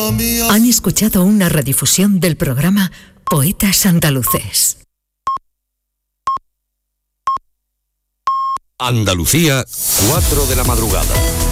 Han escuchado una redifusión del programa Poetas Andaluces. Andalucía, 4 de la madrugada.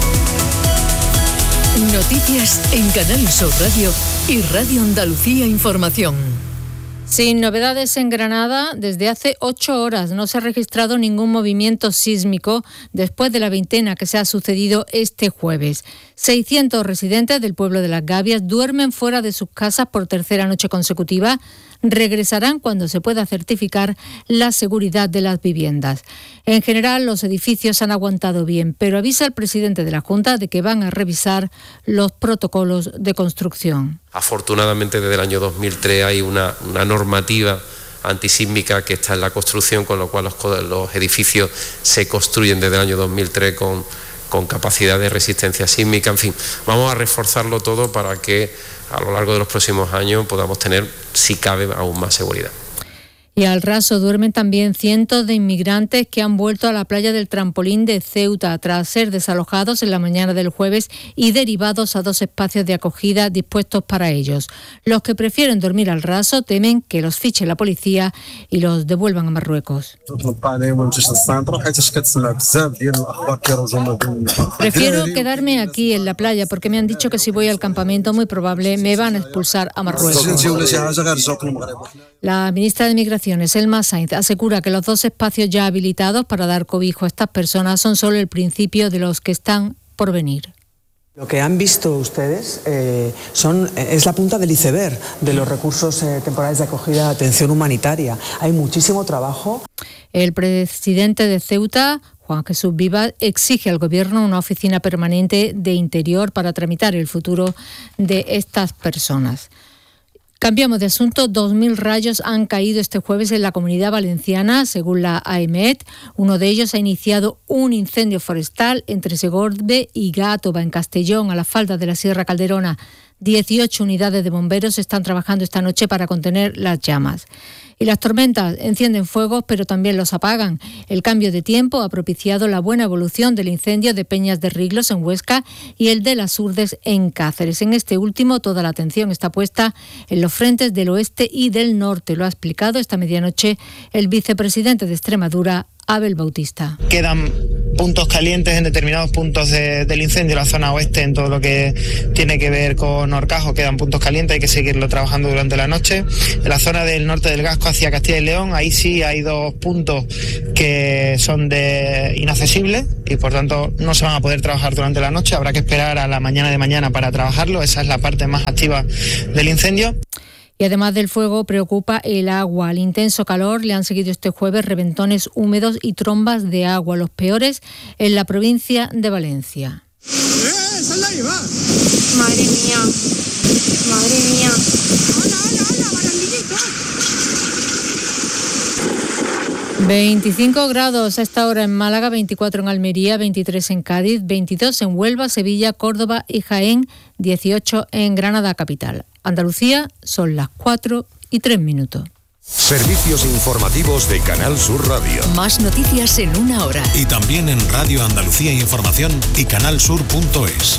Noticias en Canal Sur Radio y Radio Andalucía Información. Sin novedades en Granada, desde hace 8 horas no se ha registrado ningún movimiento sísmico después de la veintena que se ha sucedido este jueves. 600 residentes del pueblo de Las Gavias duermen fuera de sus casas por tercera noche consecutiva. Regresarán cuando se pueda certificar la seguridad de las viviendas. En general, los edificios han aguantado bien, pero avisa el presidente de la Junta de que van a revisar los protocolos de construcción. Afortunadamente, desde el año 2003 hay una normativa antisísmica que está en la construcción, con lo cual los edificios se construyen desde el año 2003 con capacidad de resistencia sísmica. En fin, vamos a reforzarlo todo para que a lo largo de los próximos años podamos tener, si cabe, aún más seguridad. Y al raso duermen también cientos de inmigrantes que han vuelto a la playa del Trampolín de Ceuta tras ser desalojados en la mañana del jueves y derivados a 2 espacios de acogida dispuestos para ellos. Los que prefieren dormir al raso temen que los fiche la policía y los devuelvan a Marruecos. Prefiero quedarme aquí en la playa porque me han dicho que si voy al campamento muy probable me van a expulsar a Marruecos. La ministra de Migración, Elma Sainz, asegura que los 2 espacios ya habilitados para dar cobijo a estas personas son solo el principio de los que están por venir. Lo que han visto ustedes es la punta del iceberg de los recursos temporales de acogida de atención humanitaria. Hay muchísimo trabajo. El presidente de Ceuta, Juan Jesús Vivas, exige al Gobierno una oficina permanente de Interior para tramitar el futuro de estas personas. Cambiamos de asunto. 2.000 rayos han caído este jueves en la Comunidad Valenciana, según la AEMET. Uno de ellos ha iniciado un incendio forestal entre Segorbe y Gátova, en Castellón, a la falda de la Sierra Calderona. 18 unidades de bomberos están trabajando esta noche para contener las llamas. Y las tormentas encienden fuegos, pero también los apagan. El cambio de tiempo ha propiciado la buena evolución del incendio de Peñas de Riglos en Huesca y el de Las Urdes en Cáceres. En este último, toda la atención está puesta en los frentes del oeste y del norte. Lo ha explicado esta medianoche el vicepresidente de Extremadura, Abel Bautista. Quedan puntos calientes en determinados puntos del incendio, la zona oeste, en todo lo que tiene que ver con Horcajo, quedan puntos calientes, hay que seguirlo trabajando durante la noche. En la zona del norte del Gasco hacia Castilla y León, ahí sí hay 2 puntos que son inaccesibles y por tanto no se van a poder trabajar durante la noche, habrá que esperar a la mañana de mañana para trabajarlo, esa es la parte más activa del incendio. Y además del fuego, preocupa el agua. Al intenso calor le han seguido este jueves reventones húmedos y trombas de agua, los peores en la provincia de Valencia. ¡Esa es la IVA! ¡Madre mía! ¡Madre mía! ¡Hola, hola, hola, barandillito! 25 grados a esta hora en Málaga, 24 en Almería, 23 en Cádiz, 22 en Huelva, Sevilla, Córdoba y Jaén, 18 en Granada capital. Andalucía, son las 4:03. Servicios informativos de Canal Sur Radio. Más noticias en 1 hora. Y también en Radio Andalucía Información y canalsur.es.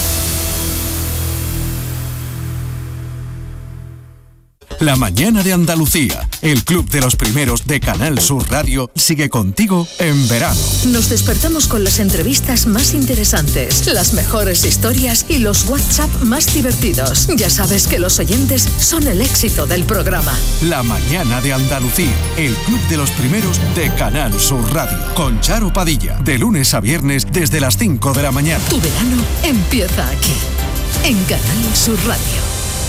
La mañana de Andalucía, el club de los primeros de Canal Sur Radio, sigue contigo en verano. Nos despertamos con las entrevistas más interesantes, las mejores historias y los WhatsApp más divertidos. Ya sabes que los oyentes son el éxito del programa. La mañana de Andalucía, el club de los primeros de Canal Sur Radio, con Charo Padilla, de lunes a viernes desde las 5 de la mañana. Tu verano empieza aquí, en Canal Sur Radio.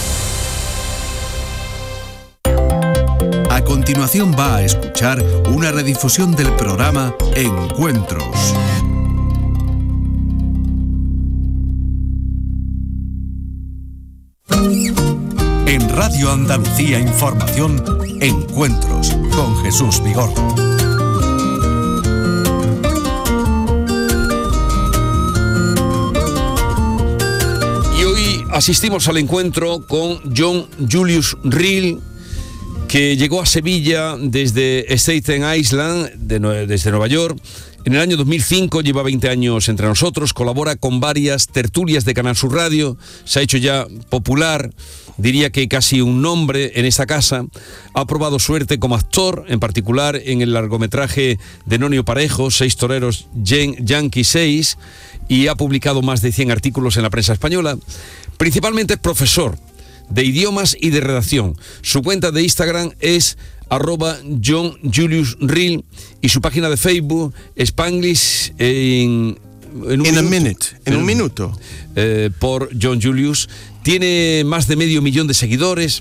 A continuación va a escuchar una redifusión del programa Encuentros. En Radio Andalucía Información, Encuentros con Jesús Vigorra. Y hoy asistimos al encuentro con John Julius Reel, que llegó a Sevilla desde Staten Island, desde Nueva York, En el año 2005 lleva 20 años entre nosotros, colabora con varias tertulias de Canal Sur Radio, se ha hecho ya popular, diría que casi un nombre en esta casa. Ha probado suerte como actor, en particular en el largometraje de Nonio Parejo, 6 toreros Yankee 6, y ha publicado más de 100 artículos en la prensa española. Principalmente es profesor de idiomas y de redacción. Su cuenta de Instagram es @JohnJuliusReal y su página de Facebook Spanglish en un minuto por John Julius. Tiene más de 500 000 de seguidores.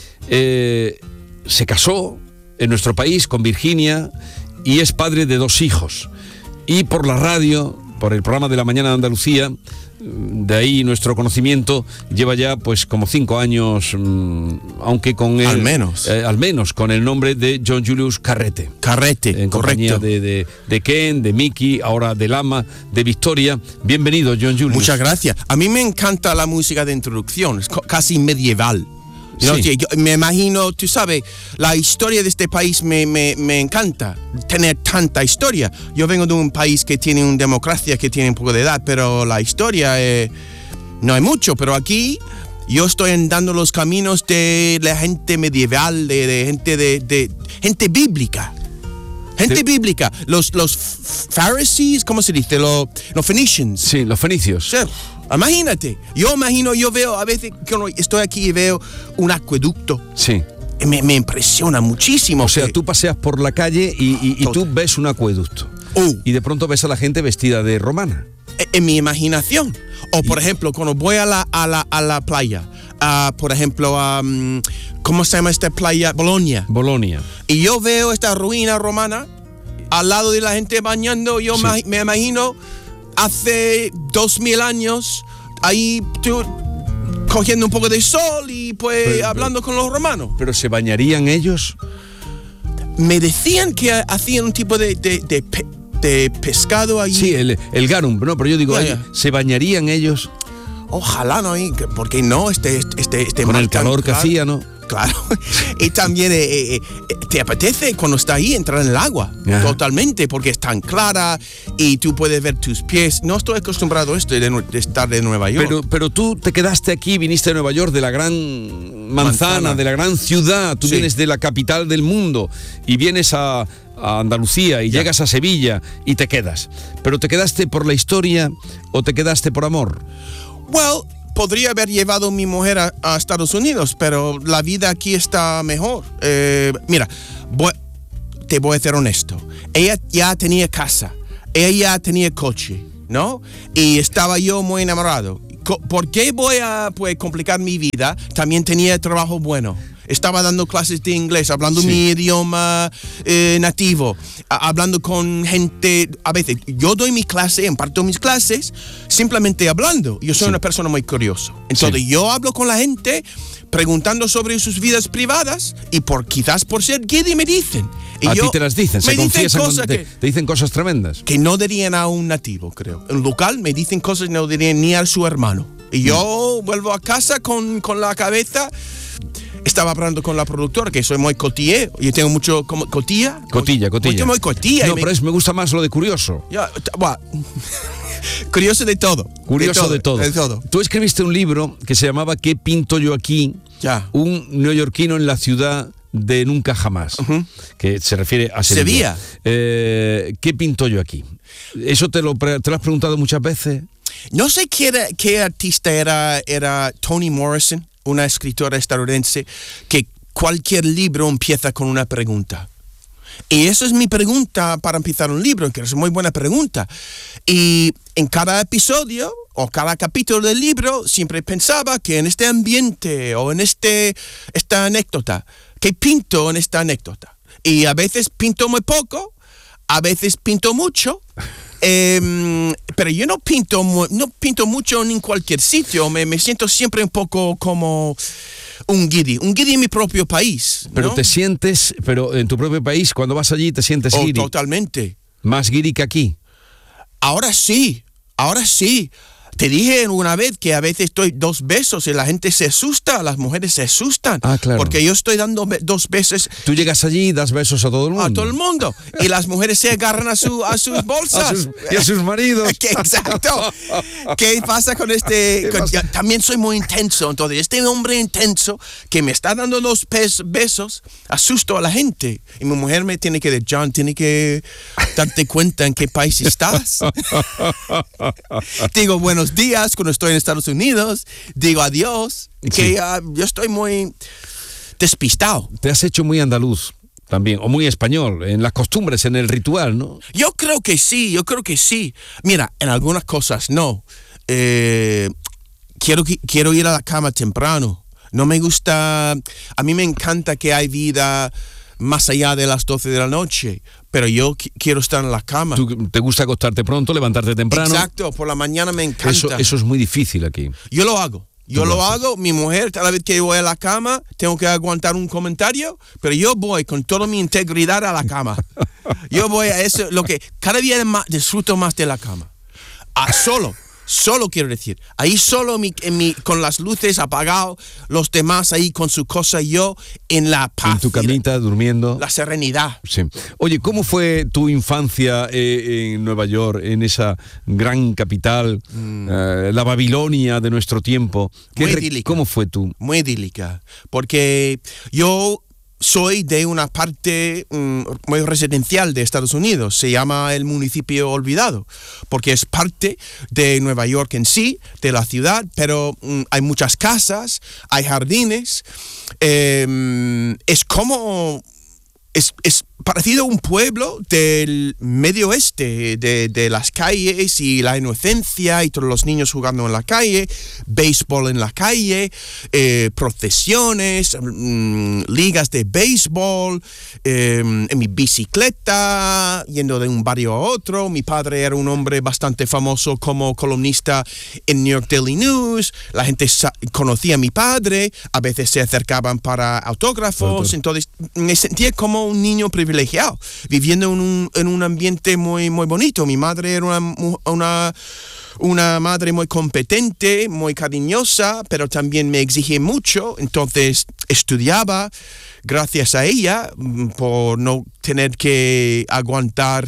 Se casó en nuestro país con Virginia y es padre de 2 hijos. Y por la radio, por el programa de la mañana de Andalucía, de ahí nuestro conocimiento, lleva ya pues como 5 años, aunque con el, al menos con el nombre de John Julius Carrete, en compañía de Ken, de Miki, ahora de Lama, de Victoria. Bienvenido, John Julius. Muchas gracias. A mí me encanta la música de introducción, es casi medieval. Sí. Yo me imagino, tú sabes, la historia de este país me encanta, tener tanta historia. Yo vengo de un país que tiene una democracia, que tiene un poco de edad, pero la historia no hay mucho. Pero aquí yo estoy andando los caminos de la gente medieval, de gente bíblica. Gente bíblica, los Pharisees, ¿cómo se dice? Los Phoenicians. Sí, los fenicios. Sí. Imagínate, yo veo, a veces que estoy aquí y veo un acueducto. Sí. Me impresiona muchísimo. O sea, tú paseas por la calle y tú ves un acueducto. Y de pronto ves a la gente vestida de romana. En mi imaginación. O por ejemplo, cuando voy a la playa, por ejemplo, ¿cómo se llama esta playa? Bolonia. Y yo veo esta ruina romana al lado de la gente bañando. Yo me imagino hace 2000 años ahí tú cogiendo un poco de sol y pues hablando con los romanos. ¿Pero se bañarían ellos? Me decían que hacían un tipo de pescado ahí. Sí, el garum, no, pero yo digo, ¿se bañarían ellos? Ojalá, ¿no? Porque no, con el calor que hacía, ¿no? Claro. Y también te apetece cuando está ahí entrar en el agua. Ajá. Totalmente, porque es tan clara y tú puedes ver tus pies. No estoy acostumbrado a esto de estar de Nueva York. Pero tú te quedaste aquí, viniste de Nueva York, de la gran manzana, de la gran ciudad. Tú vienes de la capital del mundo y vienes a Andalucía y llegas a Sevilla y te quedas. ¿Pero te quedaste por la historia o te quedaste por amor? Well, podría haber llevado a mi mujer a Estados Unidos, pero la vida aquí está mejor. Mira, te voy a ser honesto. Ella ya tenía casa, ella ya tenía coche, ¿no? Y estaba yo muy enamorado. ¿Por qué voy a complicar mi vida? También tenía trabajo bueno. Estaba dando clases de inglés, hablando mi idioma nativo, hablando con gente. A veces yo doy mi clase, imparto mis clases, simplemente hablando. Yo soy una persona muy curiosa. Entonces yo hablo con la gente, preguntando sobre sus vidas privadas, y quizás por ser guiri me dicen. Y a ti te las dicen, se confiesan, te dicen cosas tremendas. Que no dirían a un nativo, creo. En local me dicen cosas que no dirían ni a su hermano. Y yo vuelvo a casa con la cabeza. Estaba hablando con la productora, que soy muy cotillé. Yo tengo mucho cotilla. Muy cotilla. No, pero me gusta más lo de curioso. Curioso de todo. Curioso de todo. Tú escribiste un libro que se llamaba ¿Qué pinto yo aquí? Un neoyorquino en la ciudad de nunca jamás. Que se refiere a Sevilla. ¿Qué pinto yo aquí? ¿Eso te lo has preguntado muchas veces? No sé qué artista era Toni Morrison, una escritora estadounidense, que cualquier libro empieza con una pregunta. Y esa es mi pregunta para empezar un libro, que es una muy buena pregunta. Y en cada episodio o cada capítulo del libro siempre pensaba que en este ambiente o en esta anécdota, ¿qué pinto en esta anécdota? Y a veces pinto muy poco, a veces pinto mucho. Pero yo no pinto mucho en cualquier sitio. Me siento siempre un poco como un guiri en mi propio país, ¿no? Pero pero en tu propio país, cuando vas allí te sientes guiri. Totalmente. Más guiri que aquí. Ahora sí. te dije una vez que a veces estoy 2 besos y la gente se asusta, las mujeres se asustan. Claro. Porque yo estoy dando 2 besos. Tú llegas allí y das besos a todo el mundo. A todo el mundo. Y las mujeres se agarran a sus bolsas. Y a sus maridos. Exacto. ¿Qué pasa con este? También soy muy intenso. Entonces, este hombre intenso que me está dando 2 besos, asusto a la gente. Y mi mujer me tiene que decir, John, tiene que darte cuenta en qué país estás. Digo buenos días cuando estoy en Estados Unidos. Digo adiós. Que yo estoy muy despistado. Te has hecho muy andaluz también, o muy español, en las costumbres, en el ritual, ¿no? Yo creo que sí. Mira, en algunas cosas no. Quiero ir a la cama temprano. No me gusta. A mí me encanta que hay vida más allá de las 12 de la noche, pero yo quiero estar en la cama. ¿Tú te gusta acostarte pronto, levantarte temprano? Exacto, por la mañana me encanta. Eso es muy difícil aquí. Yo lo hago. Mi mujer, cada vez que voy a la cama, tengo que aguantar un comentario, pero yo voy con toda mi integridad a la cama. Yo voy a eso, lo que cada día disfruto más de la cama. Solo quiero decir, ahí solo con las luces apagadas, los demás ahí con su cosa, yo en la paz. En tu camita, durmiendo. La serenidad. Sí. Oye, ¿cómo fue tu infancia en Nueva York, en esa gran capital, la Babilonia de nuestro tiempo? Muy idílica. ¿Cómo fue tú? Muy idílica, porque yo soy de una parte muy residencial de Estados Unidos. Se llama el municipio olvidado, porque es parte de Nueva York en sí, de la ciudad, pero hay muchas casas, hay jardines. Es como... Es parecido a un pueblo del medio oeste, de las calles y la inocencia y todos los niños jugando en la calle, béisbol en la calle, procesiones, ligas de béisbol, en mi bicicleta, yendo de un barrio a otro. Mi padre era un hombre bastante famoso como columnista en New York Daily News. La gente conocía a mi padre, a veces se acercaban para autógrafos. Entonces me sentía como un niño privilegiado, viviendo en un ambiente muy, muy bonito. Mi madre era una madre muy competente, muy cariñosa, pero también me exigía mucho. Entonces estudiaba gracias a ella, por no tener que aguantar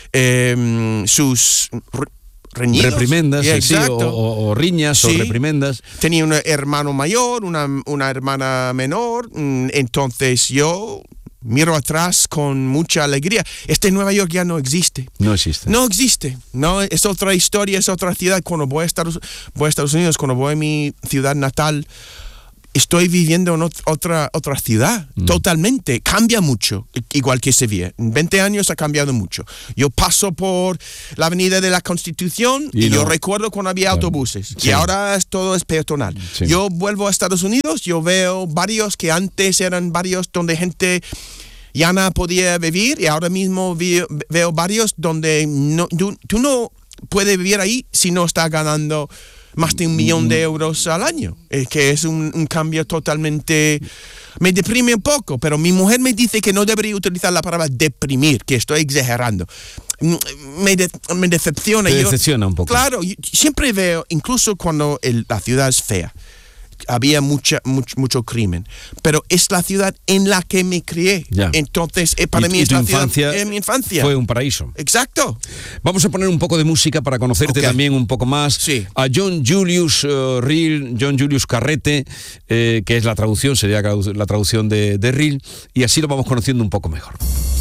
sus reñidos. Reprimendas, sí, o riñas, sí, o reprimendas. Tenía un hermano mayor, una hermana menor. Entonces yo miro atrás con mucha alegría. Nueva York ya no existe. No existe. No existe. No, es otra historia, es otra ciudad. Cuando voy a Estados Unidos, cuando voy a mi ciudad natal, estoy viviendo en otra ciudad. Totalmente. Cambia mucho, igual que Sevilla. En 20 años ha cambiado mucho. Yo paso por la avenida de la Constitución y yo recuerdo cuando había autobuses. Sí. Y ahora todo es peatonal. Sí. Yo vuelvo a Estados Unidos, yo veo barrios que antes eran barrios donde gente ya no podía vivir, y ahora mismo veo barrios donde tú no puedes vivir ahí si no estás ganando más de $1 millón al año. Que es un cambio totalmente... Me deprime un poco, pero mi mujer me dice que no debería utilizar la palabra deprimir, que estoy exagerando. Me decepciona. Te decepciona un poco. Claro, yo siempre veo, incluso cuando la ciudad es fea, había mucho crimen, pero es la ciudad en la que me crié. Ya. Entonces, para mí es la ciudad, mi infancia. Fue un paraíso. Exacto. Vamos a poner un poco de música para conocerte también un poco más. Sí. A John Julius Real, John Julius Carrete, que es la traducción, sería la traducción de Real, y así lo vamos conociendo un poco mejor.